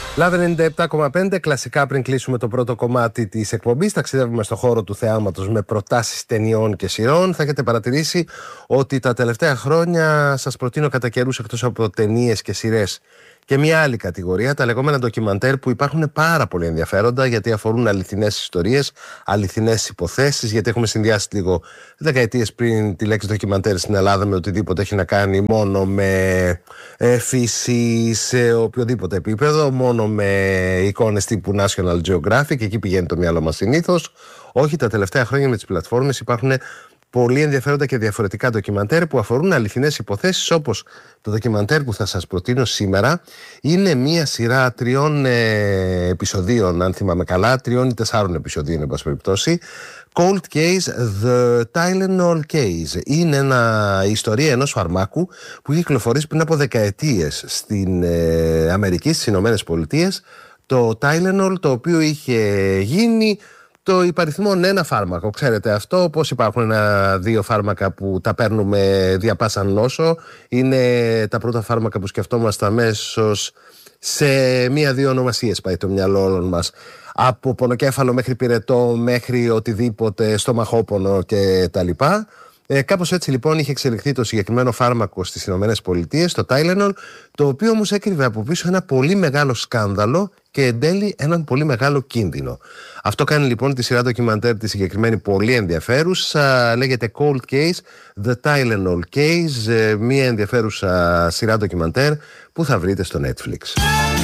Λάβε 97,5. Κλασικά, πριν κλείσουμε το πρώτο κομμάτι της εκπομπής, ταξιδεύουμε στο χώρο του θεάματος με προτάσεις ταινιών και σειρών. Θα έχετε παρατηρήσει ότι τα τελευταία χρόνια σας προτείνω κατά καιρούς, εκτός από ταινίες και σειρές, και μια άλλη κατηγορία, τα λεγόμενα ντοκιμαντέρ, που υπάρχουν πάρα πολύ ενδιαφέροντα, γιατί αφορούν αληθινές ιστορίες, αληθινές υποθέσεις, γιατί έχουμε συνδυάσει λίγο δεκαετίες πριν τη λέξη ντοκιμαντέρ στην Ελλάδα με οτιδήποτε έχει να κάνει μόνο με φύση σε οποιοδήποτε επίπεδο, μόνο με εικόνες τύπου National Geographic, εκεί πηγαίνει το μυαλό μας συνήθως. Όχι, τα τελευταία χρόνια με τις πλατφόρμες υπάρχουν πολύ ενδιαφέροντα και διαφορετικά ντοκιμαντέρ που αφορούν αληθινές υποθέσεις, όπως το ντοκιμαντέρ που θα σας προτείνω σήμερα. Είναι μία σειρά 3 επεισοδίων, αν θυμάμαι καλά, 3 ή 4 επεισοδίων, εν πάση περιπτώσει. Cold Case, The Tylenol Case. Είναι η ιστορία ενός φαρμάκου που είχε κυκλοφορήσει πριν από δεκαετίες στην Αμερική, στις Ηνωμένες Πολιτείες. Το Tylenol, το οποίο είχε γίνει το υπαριθμόν 1 φάρμακο. Ξέρετε αυτό, όπως υπάρχουν 2 φάρμακα που τα παίρνουμε δια πάσα νόσο. Είναι τα πρώτα φάρμακα που σκεφτόμαστε αμέσως, σε 1-2 ονομασίες πάει το μυαλό όλων μας. Από πονοκέφαλο μέχρι πυρετό, μέχρι οτιδήποτε, στομαχόπονο κτλ. Κάπως έτσι λοιπόν είχε εξελιχθεί το συγκεκριμένο φάρμακο στις Ηνωμένες Πολιτείες, το Tylenol, το οποίο όμως έκρυβε από πίσω ένα πολύ μεγάλο σκάνδαλο και εν τέλει έναν πολύ μεγάλο κίνδυνο. Αυτό κάνει λοιπόν τη σειρά ντοκιμαντέρ τη συγκεκριμένη πολύ ενδιαφέρουσα. Λέγεται Cold Case, The Tylenol Case, μια ενδιαφέρουσα σειρά ντοκιμαντέρ που θα βρείτε στο Netflix.